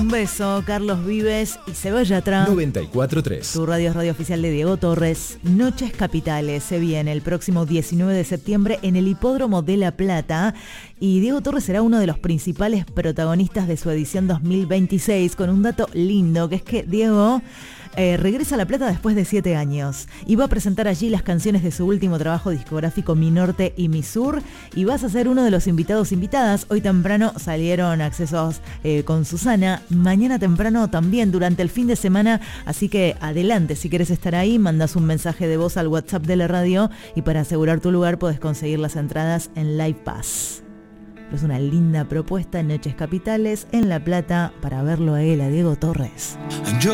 Un beso, Carlos Vives y Cebollatra. 94.3. Tu radio es radio oficial de Diego Torres. Noches Capitales se viene el próximo 19 de septiembre en el Hipódromo de La Plata. Y Diego Torres será uno de los principales protagonistas de su edición 2026, con un dato lindo, que es que Diego regresa a La Plata después de 7 años y va a presentar allí las canciones de su último trabajo discográfico, Mi Norte y Mi Sur, y vas a ser uno de los invitadas. Hoy temprano salieron accesos con Susana, mañana temprano también durante el fin de semana, así que adelante, si querés estar ahí, mandas un mensaje de voz al WhatsApp de la radio y para asegurar tu lugar podés conseguir las entradas en Live Pass. Es una linda propuesta en Noches Capitales en La Plata para verlo a él, a Diego Torres.